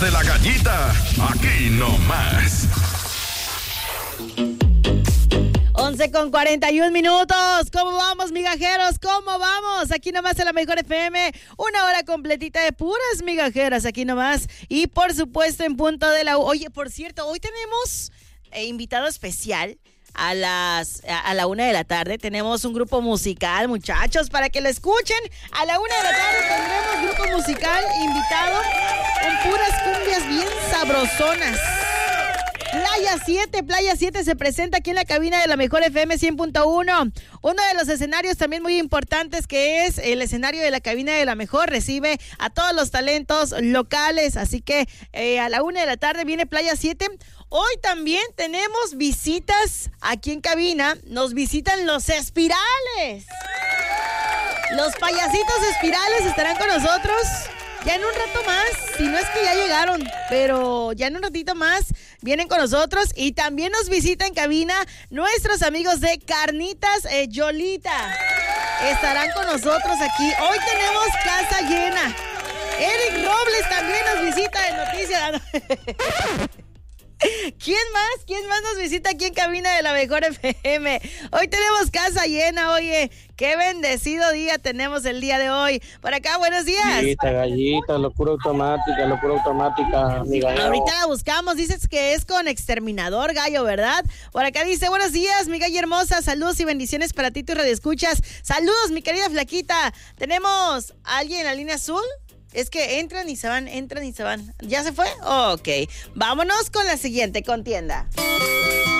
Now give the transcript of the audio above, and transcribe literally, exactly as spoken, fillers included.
De la gallita, aquí nomás. once con cuarenta y un minutos. ¿Cómo vamos, migajeros? ¿Cómo vamos? Aquí nomás en la Mejor F M. Una hora completita de puras migajeras aquí nomás. Y por supuesto en punto de la... Oye, por cierto, hoy tenemos eh, invitado especial. A las a la una de la tarde tenemos un grupo musical, muchachos, para que lo escuchen. A la una de la tarde tendremos grupo musical invitado con puras cumbias bien sabrosonas. Playa siete, Playa siete se presenta aquí en la cabina de la Mejor F M cien punto uno. Uno de los escenarios también muy importantes, que es el escenario de la cabina de la Mejor, recibe a todos los talentos locales. Así que eh, a la una de la tarde viene Playa siete. Hoy también tenemos visitas aquí en cabina. Nos visitan los Espirales. Los payasitos Espirales estarán con nosotros ya en un rato más, si no es que ya llegaron, pero ya en un ratito más vienen con nosotros. Y también nos visita en cabina nuestros amigos de Carnitas eh, Yolita. Estarán con nosotros aquí. Hoy tenemos casa llena. Eric Robles también nos visita en Noticias. ¿Quién más? ¿Quién más nos visita aquí en cabina de la Mejor F M? Hoy tenemos casa llena, oye. Qué bendecido día tenemos el día de hoy. Por acá, buenos días. Gallita, gallita, locura automática, locura automática, mi gallo. Ahorita la buscamos, dices que es con Exterminador Gallo, ¿verdad? Por acá dice, buenos días, mi galla hermosa, saludos y bendiciones para ti, tu radioescuchas. Saludos, mi querida flaquita. ¿Tenemos a alguien en la línea azul? Es que entran y se van, entran y se van. ¿Ya se fue? Ok. Vámonos con la siguiente contienda.